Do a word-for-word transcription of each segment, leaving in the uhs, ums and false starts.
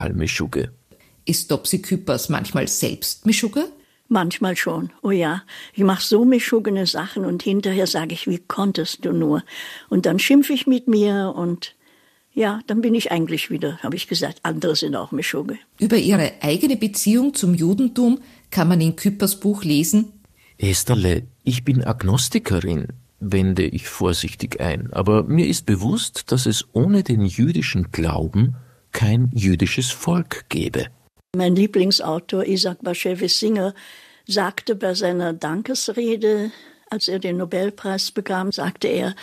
Mischugge. Ist Topsy Küppers manchmal selbst Mischugge? Manchmal schon, oh ja. Ich mache so mischuggene Sachen und hinterher sage ich, wie konntest du nur? Und dann schimpfe ich mit mir und ja, dann bin ich eigentlich wieder, habe ich gesagt, andere sind auch Mischugge. Über ihre eigene Beziehung zum Judentum kann man in Küppers Buch lesen: Estherle, ich bin Agnostikerin, wende ich vorsichtig ein, aber mir ist bewusst, dass es ohne den jüdischen Glauben kein jüdisches Volk gäbe. Mein Lieblingsautor Isaac Bashevis Singer sagte bei seiner Dankesrede, als er den Nobelpreis bekam, sagte er,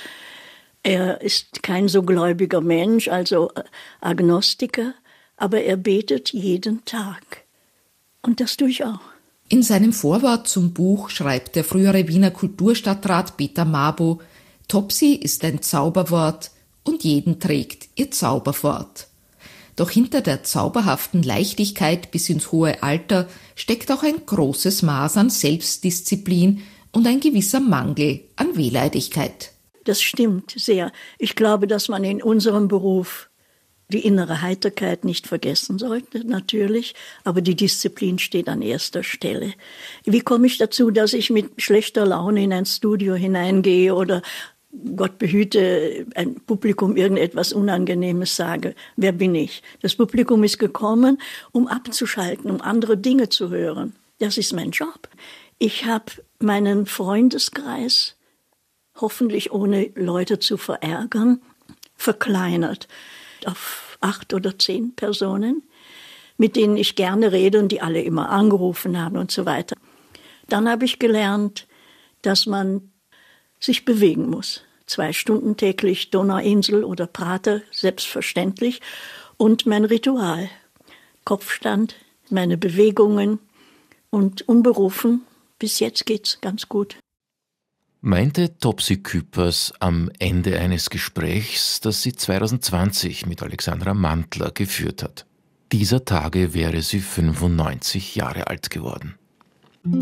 er ist kein so gläubiger Mensch, also Agnostiker, aber er betet jeden Tag. Und das tue ich auch. In seinem Vorwort zum Buch schreibt der frühere Wiener Kulturstadtrat Peter Mabo: Topsy ist ein Zauberwort und jeden trägt ihr Zauber fort. Doch hinter der zauberhaften Leichtigkeit bis ins hohe Alter steckt auch ein großes Maß an Selbstdisziplin und ein gewisser Mangel an Wehleidigkeit. Das stimmt sehr. Ich glaube, dass man in unserem Beruf die innere Heiterkeit nicht vergessen sollte, natürlich, aber die Disziplin steht an erster Stelle. Wie komme ich dazu, dass ich mit schlechter Laune in ein Studio hineingehe oder Gott behüte, ein Publikum irgendetwas Unangenehmes sage? Wer bin ich? Das Publikum ist gekommen, um abzuschalten, um andere Dinge zu hören. Das ist mein Job. Ich habe meinen Freundeskreis, hoffentlich ohne Leute zu verärgern, verkleinert auf acht oder zehn Personen, mit denen ich gerne rede und die alle immer angerufen haben und so weiter. Dann habe ich gelernt, dass man sich bewegen muss. Zwei Stunden täglich Donauinsel oder Prater, selbstverständlich. Und mein Ritual, Kopfstand, meine Bewegungen und unberufen. Bis jetzt geht's ganz gut. Meinte Topsy Küppers am Ende eines Gesprächs, das sie zweitausendzwanzig mit Alexandra Mantler geführt hat. Dieser Tage wäre sie fünfundneunzig Jahre alt geworden.